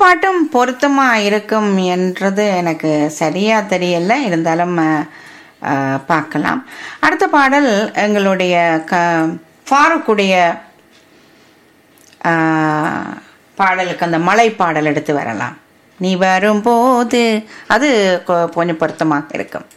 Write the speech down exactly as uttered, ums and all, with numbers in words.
பாட்டும் பொருத்தமா இருக்கும் என்றது எனக்கு சரியா தெரியல. இருந்தாலும் அஹ், அஹ், பார்க்கலாம். அடுத்த பாடல் எங்களுடைய க ஃபாரூக்குடைய அஹ், பாடலுக்கு அந்த மலை பாடல் எடுத்து வரலாம். நீ வரும்போது அது கொ- கொஞ்சம் பொருத்தமாக இருக்கும்.